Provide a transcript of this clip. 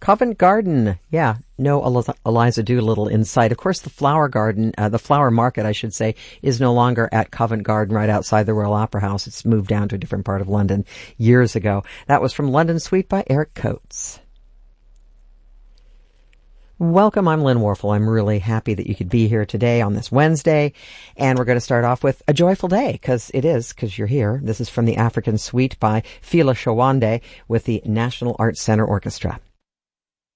Covent Garden. Yeah, no Eliza Doolittle in sight. Of course, the flower garden, the flower market, I should say, is no longer at Covent Garden right outside the Royal Opera House. It's moved down to a different part of London years ago. That was from London Suite by Eric Coates. Welcome, I'm Lynn Warfel. I'm really happy that you could be here today on this Wednesday. And we're going to start off with a joyful day, because you're here. This is from the African Suite by Fela Shawande with the National Arts Center Orchestra.